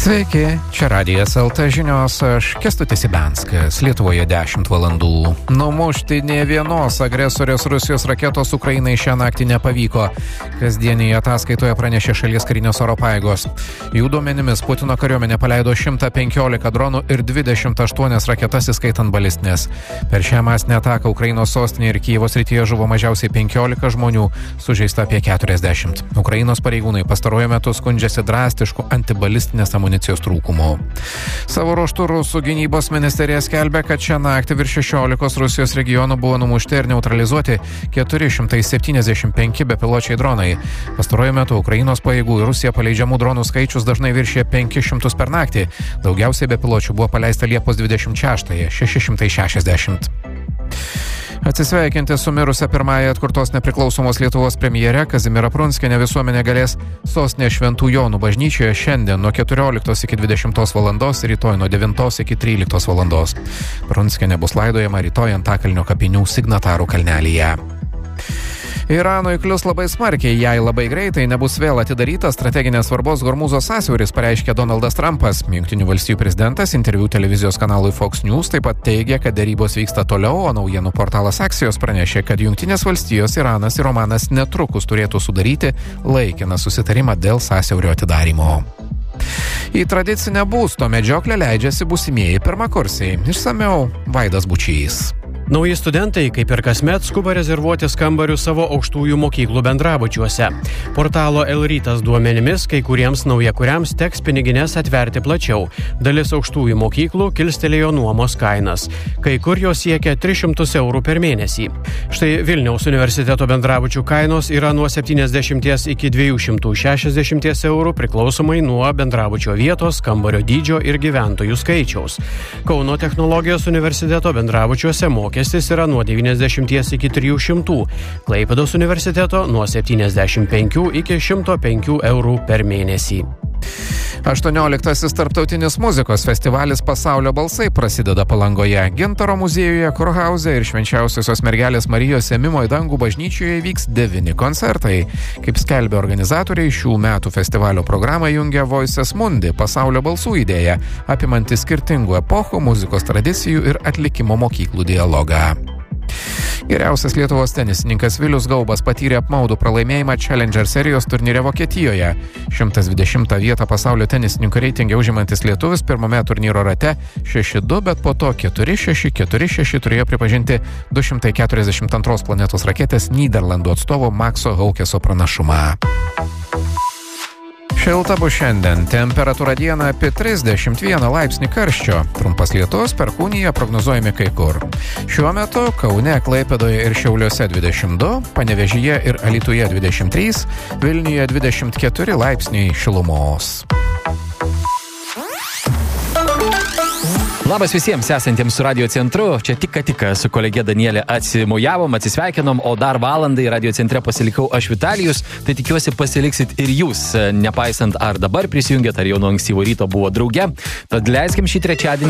Sveiki, čia Radijas LT žinios, aš Kęstutis Ibenskas. Lietuvoje 10 valandų. Numušti nė vienos agresorės Rusijos raketos Ukrainai šią naktį nepavyko. Kasdienėje ataskaitoje pranešė šalies karinės oro pajėgos. Jų duomenimis Putino kariuomenė paleido 115 dronų ir 28 raketas, įskaitant balistinės. Per šią masinę ataką Ukrainos sostinėje ir Kijevo srityje žuvo mažiausiai 15 žmonių, sužeista apie 40. Ukrainos pareigūnai pastaruoju metu skundžiasi drastišku antibalistinės amunicijos trūkumu. Savo ruožtu Rusų gynybos ministerija skelbia, kad šią naktį virš 16 Rusijos regionų buvo numušti ir neutralizuoti 475 bepiločiai dronai. Pastaruoju metu Ukrainos pajėgų į Rusiją paleidžiamų dronų skaičius dažnai viršė 500 per naktį. Daugiausiai bepiločių buvo paleista Liepos 26-ąją – 660. Atsisveikinti su mirusia pirmąją atkurtos nepriklausomos Lietuvos premjere Kazimiera Prunskienė visuomenė galės sostinės Šventų Jonų bažnyčioje šiandien nuo 14 iki 20 valandos ir rytoj nuo 9 iki 13 valandos. Prunskienė bus laidojama rytoj Antakalnio kapinių Signatarų kalnelyje. Iranui klius labai smarkiai, jei labai greitai nebus vėl atidarytas strateginės svarbos Hormūzo sąsiauris, pareiškė Donaldas Trumpas. Jungtinių valstijų prezidentas interviu televizijos kanalui Fox News taip pat teigė, kad derybos vyksta toliau, o naujienų portalas Axios pranešė, kad Jungtinės valstijos, Iranas ir Omanas netrukus turėtų sudaryti laikiną susitarimą dėl sąsiaurio atidarymo. Į tradicinę būsto medžioklę leidžiasi būsimieji pirmakursiai. Išsamiau Vaidas Bučys. Nauji studentai, kaip ir kasmet, skuba rezervuotis kambarius savo aukštųjų mokyklų bendrabučiuose. Portalo El Rytas duomenimis, kai kuriems naujakuriams teks pinigines atverti plačiau. Dalis aukštųjų mokyklų kilstelėjo nuomos kainas. Kai kur jos siekia 300 eurų per mėnesį. Štai Vilniaus universiteto bendrabučių kainos yra nuo 70 iki 260 eurų priklausomai nuo bendrabučio vietos, kambario dydžio ir gyventojų skaičiaus. Kauno technologijos universiteto bendrabučiuose mokestis yra nuo 90 iki 300, Klaipėdos universiteto nuo 75 iki 105 eurų per mėnesį. 18. tarptautinis muzikos festivalis Pasaulio balsai prasideda Palangoje. Gintaro muziejuje, Kurhauze ir Švenčiausiosios mergelės Marijos ėmimo į dangų bažnyčioje vyks 9 koncertai. Kaip skelbia organizatoriai, šių metų festivalio programą jungia Voices Mundi, pasaulio balsų idėja, apimanti skirtingų epochų, muzikos tradicijų ir atlikimo mokyklų dialogą. Geriausias Lietuvos tenisininkas Vilius Gaubas patyrė apmaudų pralaimėjimą Challenger serijos turnyre Vokietijoje. 120 vietą pasaulio tenisininkų reitinge užimantis lietuvis pirmame turnyro rate 6-2, bet po to 4-6, 4-6 turėjo pripažinti 242 planetos raketės Nyderlandų atstovo Makso Haukeso pranašumą. Šilta bus šiandien, temperatūra dieną apie 31 laipsnį karščio. Trumpas lietus, perkūnija prognozuojami kai kur. Šiuo metu Kaune, Klaipėdoje ir Šiauliuose 22, Panevėžyje ir Alytuje 23, Vilniuje 24 laipsniai šilumos. Labas visiems esantiems su Radio Centru. Čia tik su kolegė Danielė atsimojavom, atsisveikinom, o dar valandai Radio Centre pasilikau aš Vitalijus, tai tikiuosi pasiliksit ir jūs, nepaisant ar dabar prisijungėt, ar jau nuo ankstyvo ryto buvo drauge. Tad leiskim šį trečiadienį